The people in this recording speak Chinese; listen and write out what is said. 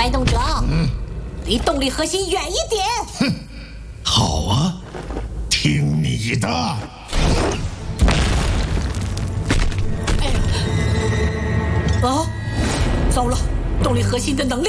开动者，离动力核心远一点。 哼，好啊，听你的。 啊，糟了，动力核心的能量